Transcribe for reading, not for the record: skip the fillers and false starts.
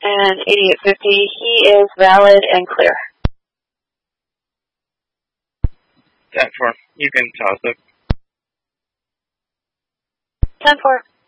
and 8850. He is valid and clear. 10-4. You can toss it. 10-4.